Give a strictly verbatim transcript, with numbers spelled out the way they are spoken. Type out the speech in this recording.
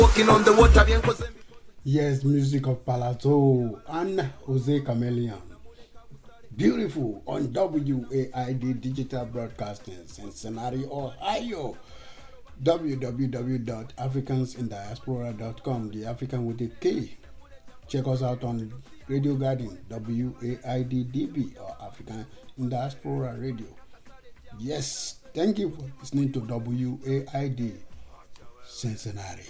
Walking on the water, bien cause Yes, music of Palazzo and Jose Chameleon. Beautiful on W A I D Digital Broadcasting, Cincinnati, Ohio. w w w dot africans in diaspora dot com, the African with a K. Check us out on Radio Garden, W A I D D B, or African in Diaspora Radio. Yes, thank you for listening to W A I D Cincinnati.